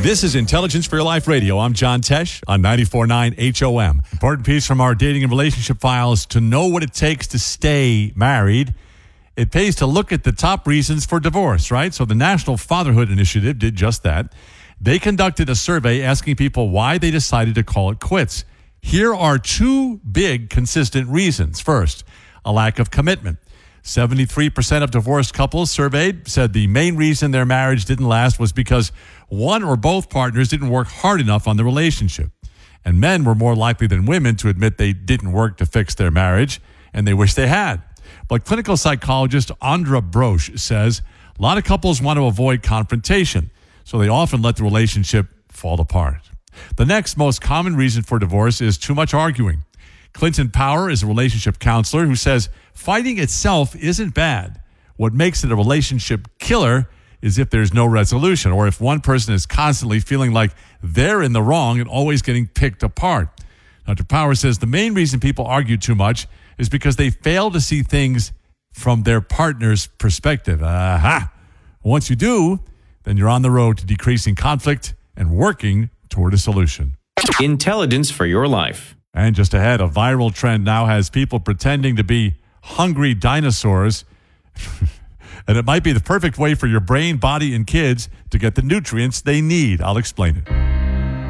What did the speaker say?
This is Intelligence for Your Life Radio. I'm John Tesh on 94.9 HOM. Important piece from our dating and relationship files: to know what it takes to stay married. It pays to look at the top reasons for divorce, right? So the National Fatherhood Initiative did just that. They conducted a survey asking people why they decided to call it quits. Here are two big consistent reasons. First, a lack of commitment. 73% of divorced couples surveyed said the main reason their marriage didn't last was because one or both partners didn't work hard enough on the relationship. And men were more likely than women to admit they didn't work to fix their marriage, and they wish they had. But clinical psychologist Andra Broch says a lot of couples want to avoid confrontation, so they often let the relationship fall apart. The next most common reason for divorce is too much arguing. Clinton Power is a relationship counselor who says fighting itself isn't bad. What makes it a relationship killer is if there's no resolution, or if one person is constantly feeling like they're in the wrong and always getting picked apart. Dr. Power says the main reason people argue too much is because they fail to see things from their partner's perspective. Aha! Once you do, then you're on the road to decreasing conflict and working toward a solution. Intelligence for Your Life. And just ahead, a viral trend now has people pretending to be hungry dinosaurs. And it might be the perfect way for your brain, body, and kids to get the nutrients they need. I'll explain it.